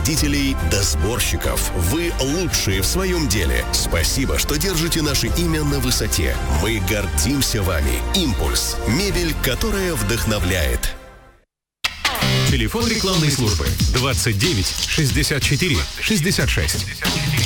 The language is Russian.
производителей до сборщиков. Вы лучшие в своем деле. Спасибо, что держите наше имя на высоте. Мы гордимся вами. «Импульс» – мебель, которая вдохновляет. Телефон рекламной службы 29 64 66.